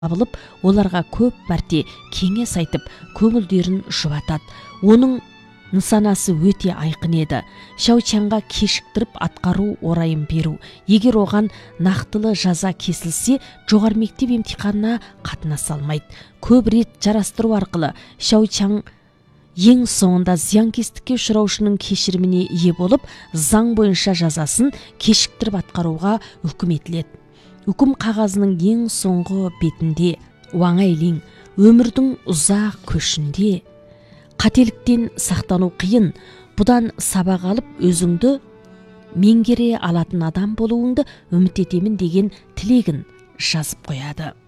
табылып, оларға көп мәрте кеңес айтып, көңілдерін жұбатады. Оның нысанасы өте айқын еді. Шаучанға кешіктіріп атқару орайын беру. Егер оған нақтылы жаза кесілсе, жоғары мектеп емтиханына қатынаса алмайды. Көп рет жарастыру арқылы Шаучан ең соңында зиянкестікке ұшыраушының кешіріміне ие болып, заң бойынша жазасын кешіктіріп атқаруға үкім етіледі. Үкім қағазының ең соңғы бетінде Уаңайлин өмірдің ұзақ көшінде қателіктен сақтану қиын, бұдан сабақ алып өзіңді меңгере алатын адам болуыңды үміт етемін деген тілегін жазып қояды.